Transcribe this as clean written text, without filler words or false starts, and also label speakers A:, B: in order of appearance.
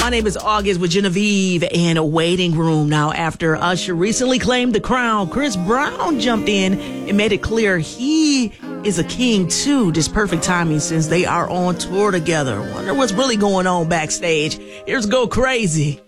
A: My name is August with Genevieve and a waiting room. Now, after Usher recently claimed the crown, Chris Brown jumped in and made it clear he is a king too. Just perfect timing since they are on tour together. Wonder what's really going on backstage. Here's Go Crazy.